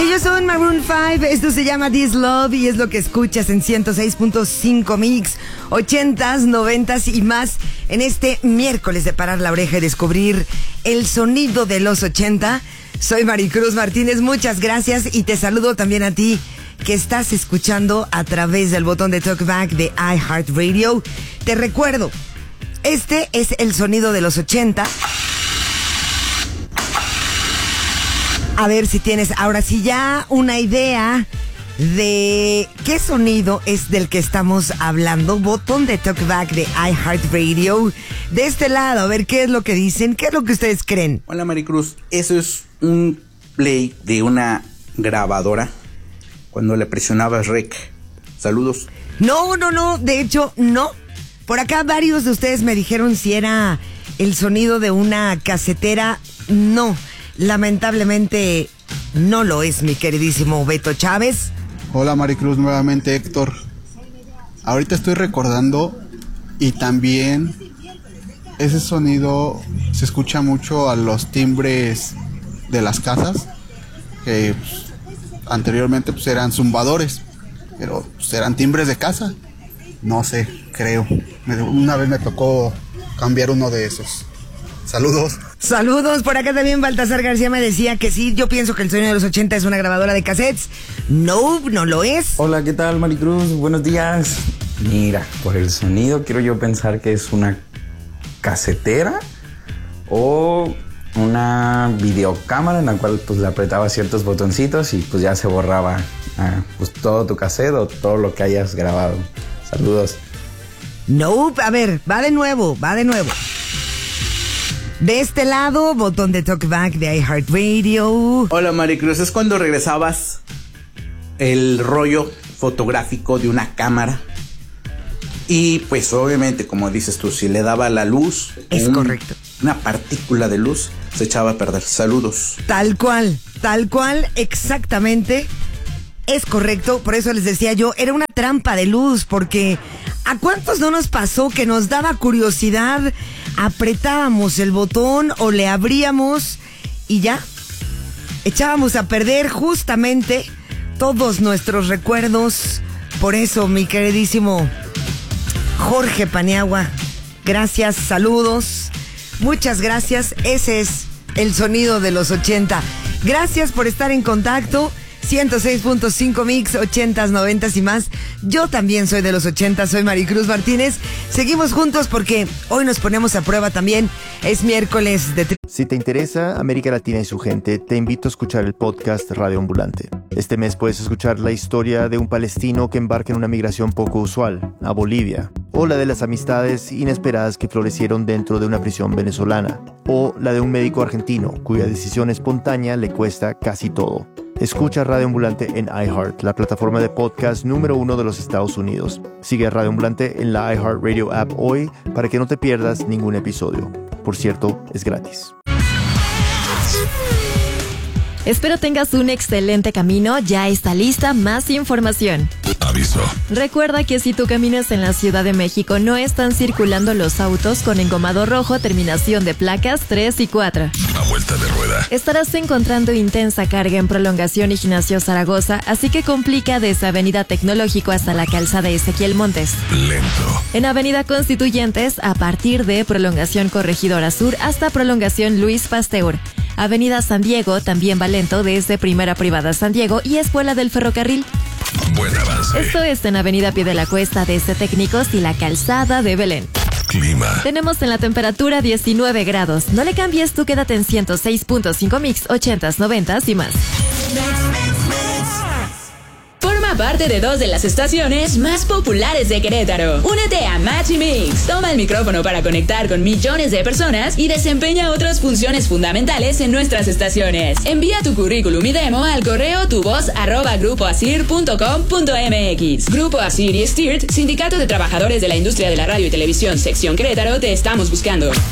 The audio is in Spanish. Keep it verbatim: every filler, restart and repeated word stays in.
Ellos son Maroon five, esto se llama This Love y es lo que escuchas en ciento seis punto cinco Mix, ochentas, noventas y más en este miércoles de parar la oreja y descubrir el sonido de los ochenta. Soy Maricruz Martínez, muchas gracias y te saludo también a ti que estás escuchando a través del botón de Talkback de iHeartRadio. Te recuerdo, este es el sonido de los ochenta. A ver si tienes ahora sí ya una idea de qué sonido es del que estamos hablando. Botón de Talkback de iHeartRadio. De este lado, a ver qué es lo que dicen, qué es lo que ustedes creen. Hola Maricruz, eso es un play de una grabadora cuando le presionabas rec. Saludos. No, no, no, de hecho no. Por acá varios de ustedes me dijeron si era el sonido de una casetera. No. Lamentablemente no lo es, mi queridísimo Beto Chávez. Hola Maricruz, nuevamente Héctor. Ahorita estoy recordando y también ese sonido se escucha mucho a los timbres de las casas, que pues, anteriormente pues, eran zumbadores, pero pues, eran timbres de casa. No sé, creo. Una vez me tocó cambiar uno de esos. Saludos. Saludos, por acá también Baltasar García me decía que sí, yo pienso que el sonido de los ochenta es una grabadora de cassettes. No, no lo es. Hola, ¿qué tal Maricruz? Buenos días. Mira, por el sonido quiero yo pensar que es una casetera o una videocámara en la cual pues le apretaba ciertos botoncitos y pues ya se borraba ah, pues todo tu cassette o todo lo que hayas grabado. Saludos. No, a ver, va de nuevo, va de nuevo. De este lado, botón de Talkback de iHeartRadio. Hola Maricruz, es cuando regresabas el rollo fotográfico de una cámara y pues obviamente, como dices tú, si le daba la luz, es un, correcto, una partícula de luz se echaba a perder. Saludos. Tal cual, tal cual, exactamente. Es correcto, por eso les decía yo, era una trampa de luz, porque ¿a cuántos no nos pasó que nos daba curiosidad, apretábamos el botón o le abríamos y ya echábamos a perder justamente todos nuestros recuerdos? Por eso, mi queridísimo Jorge Paniagua, gracias, saludos, muchas gracias. Ese es el sonido de los ochenta. Gracias por estar en contacto. ciento seis punto cinco Mix, ochentas, noventas y más. Yo también soy de los ochenta, soy Maricruz Martínez. Seguimos juntos porque hoy nos ponemos a prueba también. Es miércoles de... Si te interesa América Latina y su gente, te invito a escuchar el podcast Radio Ambulante. Este mes puedes escuchar la historia de un palestino que embarca en una migración poco usual, a Bolivia, o la de las amistades inesperadas que florecieron dentro de una prisión venezolana, o la de un médico argentino cuya decisión espontánea le cuesta casi todo. Escucha Radio Ambulante en iHeart, la plataforma de podcast número uno de los Estados Unidos. Sigue a Radio Ambulante en la iHeartRadio app hoy para que no te pierdas ningún episodio. Por cierto, es gratis. Espero tengas un excelente camino. Ya está lista más información. Aviso. Recuerda que si tú caminas en la Ciudad de México, no están circulando los autos con engomado rojo, terminación de placas tres y cuatro. A vuelta de rueda. Estarás encontrando intensa carga en Prolongación Ignacio Zaragoza, así que complica desde Avenida Tecnológico hasta la calzada Ezequiel Montes. Lento. En Avenida Constituyentes, a partir de Prolongación Corregidora Sur hasta Prolongación Luis Pasteur. Avenida San Diego también va lento desde Primera Privada San Diego y Escuela del Ferrocarril. Buen avance. Esto es en Avenida Pie de la Cuesta desde Técnicos y la Calzada de Belén. Clima. Tenemos en la temperatura diecinueve grados. No le cambies, tú quédate en ciento seis punto cinco Mix, ochentas, noventas y más. Forma parte de dos de las estaciones más populares de Querétaro. Únete a Match y Mix. Toma el micrófono para conectar con millones de personas y desempeña otras funciones fundamentales en nuestras estaciones. Envía tu currículum y demo al correo tuvoz arroba grupoasir punto com punto mx. Grupo Asir y Stirt, Sindicato de Trabajadores de la Industria de la Radio y Televisión, Sección Querétaro, te estamos buscando.